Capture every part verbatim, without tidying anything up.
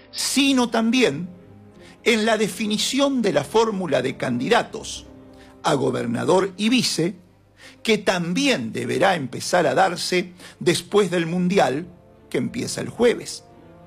sino también en la definición de la fórmula de candidatos a gobernador y vice, que también deberá empezar a darse después del Mundial, que empieza el jueves.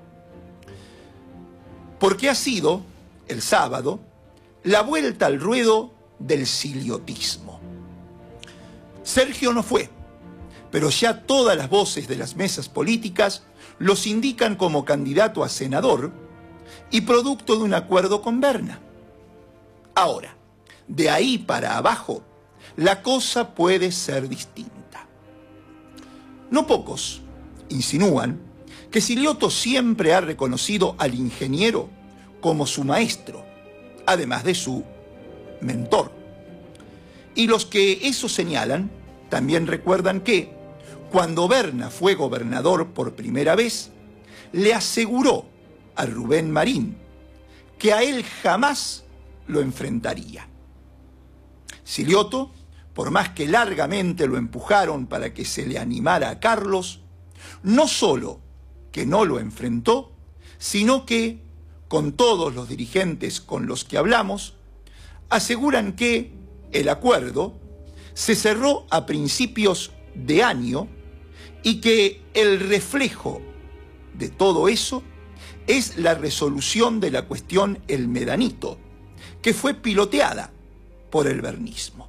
Porque ha sido, el sábado, la vuelta al ruedo del siliotismo. Sergio no fue, pero ya todas las voces de las mesas políticas los indican como candidato a senador y producto de un acuerdo con Berna. Ahora, de ahí para abajo, la cosa puede ser distinta. No pocos insinúan que Silioto siempre ha reconocido al ingeniero como su maestro, además de su mentor. Y los que eso señalan también recuerdan que, cuando Berna fue gobernador por primera vez, le aseguró a Rubén Marín que a él jamás lo enfrentaría. Silioto, por más que largamente lo empujaron para que se le animara a Carlos, no solo que no lo enfrentó, sino que, con todos los dirigentes con los que hablamos, aseguran que el acuerdo se cerró a principios de año y que el reflejo de todo eso es la resolución de la cuestión El Medanito, que fue piloteada por el bernismo.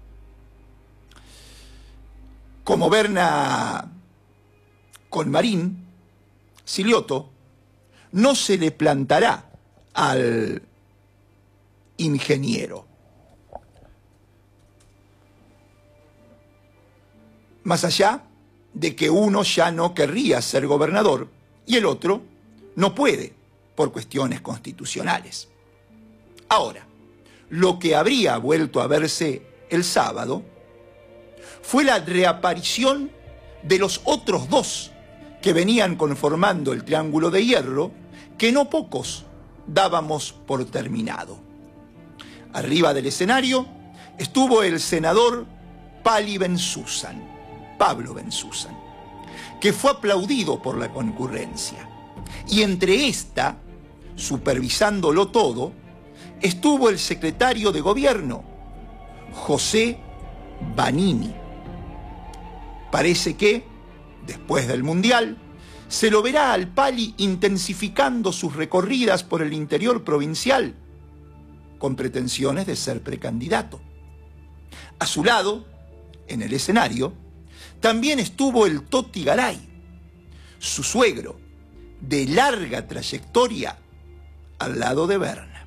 Como Berna con Marín, Silioto no se le plantará al ingeniero. Más allá de que uno ya no querría ser gobernador y el otro no puede por cuestiones constitucionales. Ahora, lo que habría vuelto a verse el sábado fue la reaparición de los otros dos que venían conformando el Triángulo de Hierro, que no pocos dábamos por terminado. Arriba del escenario estuvo el senador Pali Bensusan, Pablo Bensusan, que fue aplaudido por la concurrencia. Y entre esta, supervisándolo todo, estuvo el secretario de Gobierno, José Vanini. Parece que, después del Mundial, se lo verá al Pali intensificando sus recorridas por el interior provincial, con pretensiones de ser precandidato. A su lado, en el escenario, también estuvo el Toti Garay, su suegro, de larga trayectoria al lado de Berna.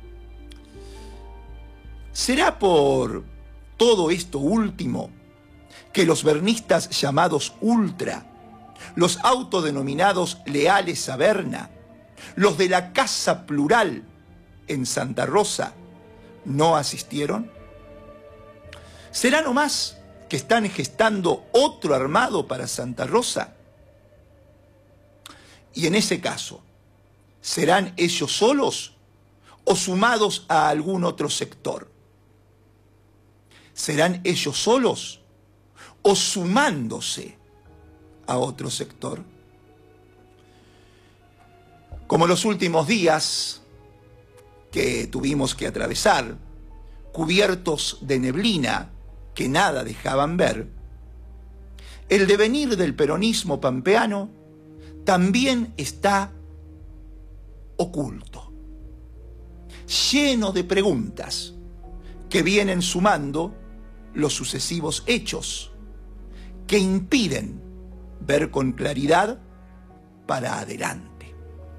¿Será por todo esto último que los bernistas llamados ultra, los autodenominados leales a Berna, los de la Casa Plural en Santa Rosa, no asistieron? ¿Será nomás que están gestando otro armado para Santa Rosa? Y en ese caso, ¿serán ellos solos o sumados a algún otro sector? ¿Serán ellos solos o sumándose a otro sector? Como los últimos días que tuvimos que atravesar, cubiertos de neblina que nada dejaban ver, el devenir del peronismo pampeano también está oculto, lleno de preguntas que vienen sumando los sucesivos hechos que impiden ver con claridad para adelante.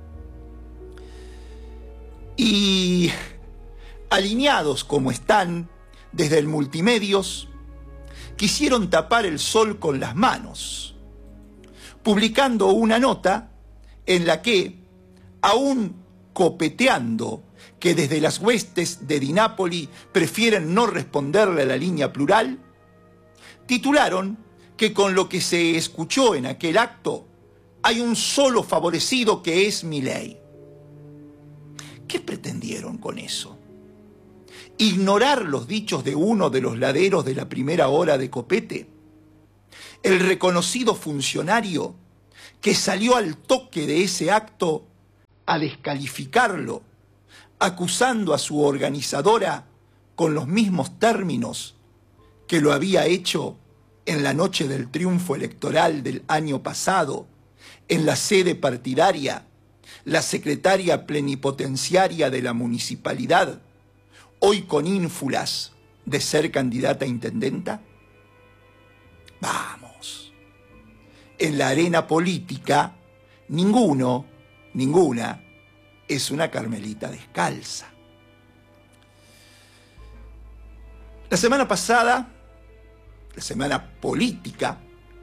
Y alineados como están desde el multimedios, quisieron tapar el sol con las manos, publicando una nota en la que, aún copeteando que desde las huestes de Di Napoli prefieren no responderle a la línea plural, titularon que con lo que se escuchó en aquel acto hay un solo favorecido que es Milei. ¿Qué pretendieron con eso? ¿Ignorar los dichos de uno de los laderos de la primera hora de copete? El reconocido funcionario que salió al toque de ese acto a descalificarlo, acusando a su organizadora con los mismos términos que lo había hecho en la noche del triunfo electoral del año pasado, en la sede partidaria, la secretaria plenipotenciaria de la municipalidad, hoy con ínfulas de ser candidata a intendenta? Vamos, en la arena política, ninguno, ninguna, es una carmelita descalza. La semana pasada, la semana política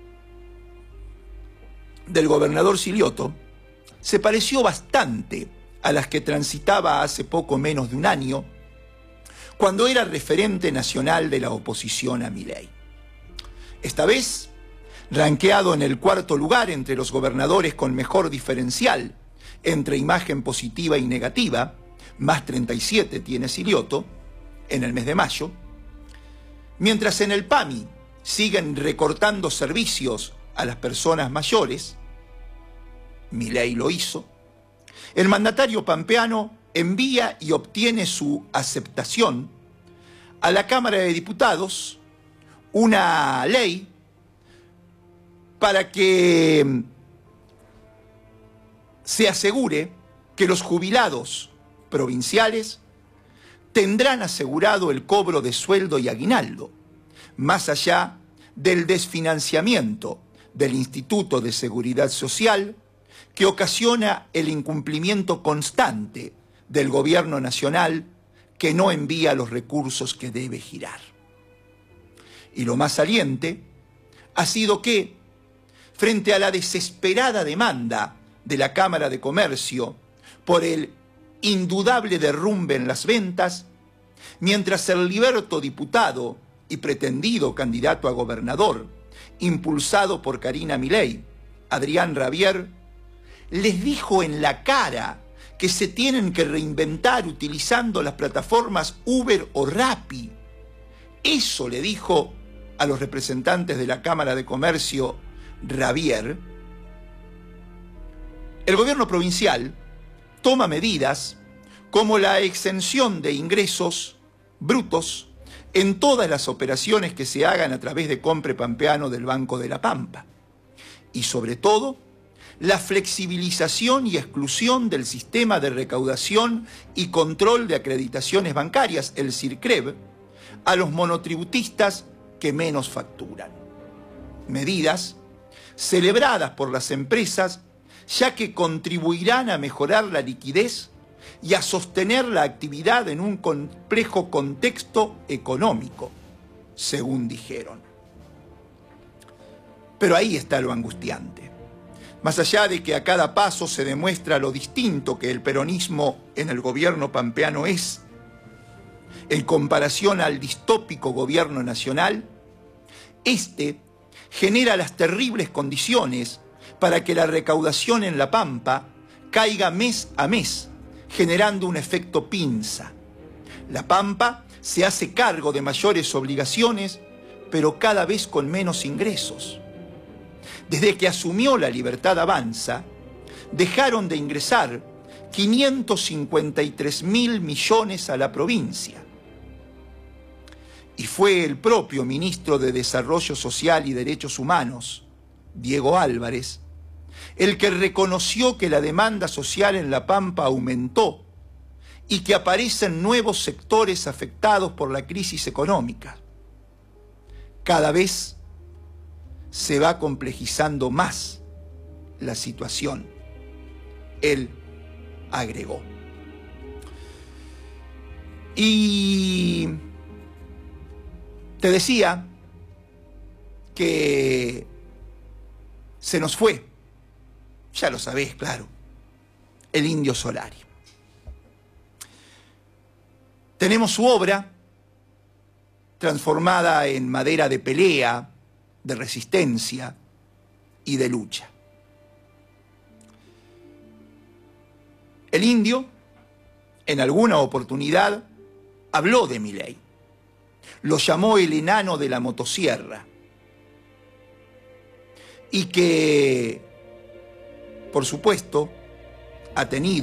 del gobernador Silioto, se pareció bastante a las que transitaba hace poco menos de un año, cuando era referente nacional de la oposición a Milei. Esta vez, ranqueado en el cuarto lugar entre los gobernadores con mejor diferencial entre imagen positiva y negativa, más treinta y siete tiene Silioto, en el mes de mayo, mientras en el P A M I siguen recortando servicios a las personas mayores, Milei lo hizo, el mandatario pampeano envía y obtiene su aceptación a la Cámara de Diputados una ley para que se asegure que los jubilados provinciales tendrán asegurado el cobro de sueldo y aguinaldo, más allá del desfinanciamiento del Instituto de Seguridad Social, que ocasiona el incumplimiento constante del gobierno nacional, que no envía los recursos que debe girar. Y lo más saliente ha sido que, frente a la desesperada demanda de la Cámara de Comercio por el indudable derrumbe en las ventas, mientras el liberto diputado y pretendido candidato a gobernador, impulsado por Karina Milei, Adrián Rabier, les dijo en la cara que se tienen que reinventar utilizando las plataformas Uber o Rappi. Eso le dijo a los representantes de la Cámara de Comercio Rabier. El gobierno provincial toma medidas como la exención de ingresos brutos en todas las operaciones que se hagan a través de Compre Pampeano del Banco de la Pampa. Y sobre todo, la flexibilización y exclusión del sistema de recaudación y control de acreditaciones bancarias, el CIRCREB, a los monotributistas que menos facturan. Medidas celebradas por las empresas, ya que contribuirán a mejorar la liquidez y a sostener la actividad en un complejo contexto económico, según dijeron. Pero ahí está lo angustiante. Más allá de que a cada paso se demuestra lo distinto que el peronismo en el gobierno pampeano es, en comparación al distópico gobierno nacional, este genera las terribles condiciones para que la recaudación en La Pampa caiga mes a mes, generando un efecto pinza. La Pampa se hace cargo de mayores obligaciones, pero cada vez con menos ingresos. Desde que asumió la Libertad Avanza, dejaron de ingresar quinientos cincuenta y tres mil millones a la provincia. Y fue el propio ministro de Desarrollo Social y Derechos Humanos, Diego Álvarez, el que reconoció que la demanda social en La Pampa aumentó y que aparecen nuevos sectores afectados por la crisis económica. Cada vez se va complejizando más la situación, él agregó. Y te decía que se nos fue, ya lo sabés, claro, el Indio Solari. Tenemos su obra transformada en madera de pelea, de resistencia y de lucha. El Indio, en alguna oportunidad, habló de Milei. Lo llamó el enano de la motosierra. Y que, por supuesto, ha tenido